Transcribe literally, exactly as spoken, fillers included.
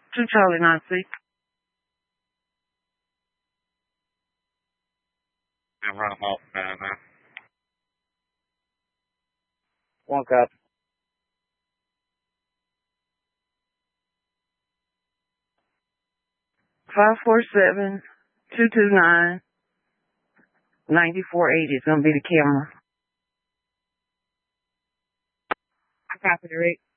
Two Charlie Nancy. Yeah, run them off down there. One cop. Five four seven two two nine ninety four eighty is gonna be the camera. I copy the rate.